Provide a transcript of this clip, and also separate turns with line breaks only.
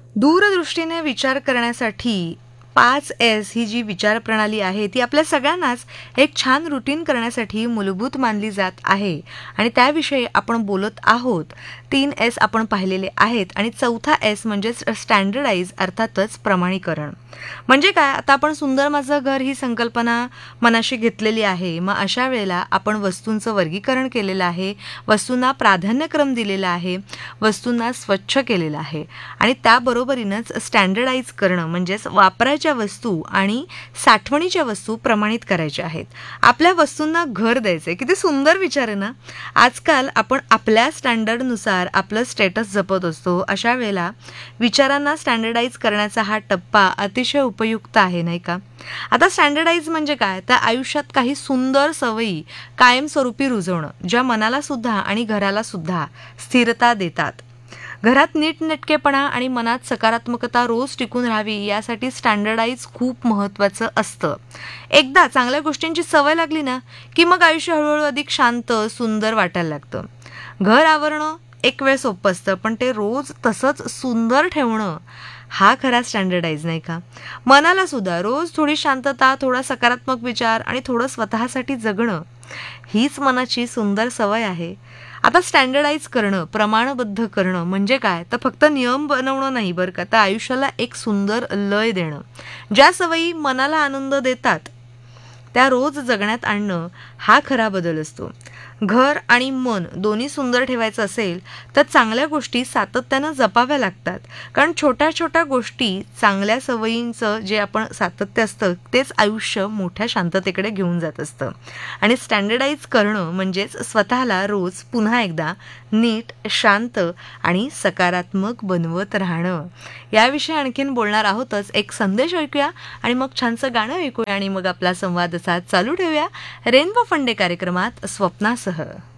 दूरदृष्टीने विचार करण्यासाठी 5S ही जी विचारप्रणाली आहे ती आपल्या सगळ्यांनाच एक छान रुटीन करण्यासाठी मूलभूत मानली जात आहे आणि त्याविषयी आपण बोलत आहोत. 3S आपण पाहिलेले आहेत आणि चौथा S म्हणजेच स्टँडर्डाइज अर्थातच प्रमाणीकरण. म्हणजे काय, आता आपण सुंदर माझं घर ही संकल्पना मनाशी घेतलेली आहे. मग अशा वेळेला आपण वस्तूंचं वर्गीकरण केलेलं आहे, वस्तूंना प्राधान्यक्रम दिलेला आहे, वस्तूंना स्वच्छ केलेलं आहे आणि त्याबरोबरीनंच स्टँडर्डाइज करणं म्हणजेच वापरायच्या वस्तू आणि साठवणीच्या वस्तू प्रमाणित करायच्या आहेत. आपल्या वस्तूंना घर द्यायचे. किती सुंदर विचार आहे ना. आजकाल आपण आपल्या स्टँडर्डनुसार आपलं स्टेटस जपत असतो. अशा वेळेला विचारांना स्टँडर्डाइज करण्याचा हा टप्पा अतिशय उपयुक्त आहे, नाही का? आता स्टँडर्डाइज म्हणजे काय, तर आयुष्यात काही सुंदर सवयी कायमस्वरूपी रुजवणं, ज्या मनाला सुद्धा आणि घराला सुद्धा स्थिरता देतात. घरात नीटनेटकेपणा आणि मनात सकारात्मकता रोज टिकून राहावी यासाठी स्टँडर्डाइज खूप महत्त्वाचं असतं. एकदा चांगल्या गोष्टींची सवय लागली ना की मग आयुष्य हळूहळू अधिक शांत सुंदर वाटायला लागतं. घर आवरणं एक वेळ सोपं असतं, पण ते रोज तसंच सुंदर ठेवणं हा खरा स्टँडर्डाइज, नाही का? मनाला सुद्धा रोज थोडी शांतता, थोडा सकारात्मक विचार आणि थोडं स्वतःसाठी जगणं हीच मनाची सुंदर सवय आहे. आता स्टँडर्डाइज करणं, प्रमाणबद्ध करणं म्हणजे काय, तर फक्त नियम बनवणं नाही बरं का, तर आयुष्याला एक सुंदर लय देणं. ज्या सवयी मनाला आनंद देतात त्या रोज जगण्यात आणणं हा खरा बदल असतो. घर आणि मन दोन्ही सुंदर ठेवायचं असेल तर चांगल्या गोष्टी सातत्यानं जपाव्या लागतात. कारण छोट्या छोट्या गोष्टी, चांगल्या सवयींचं जे आपण सातत्य असतं तेच आयुष्य मोठ्या शांततेकडे घेऊन जात असतं. आणि स्टँडर्डाइज करणं म्हणजेच स्वतःला रोज पुन्हा एकदा नीट, शांत आणि सकारात्मक बनवत राहणं. याविषयी आणखीन बोलणार आहोतच. एक संदेश ऐकूया आणि मग छानसं गाणं ऐकूया आणि मग आपला संवाद असा चालू ठेवूया रेनबो फंडे कार्यक्रमात स्वप्नासह.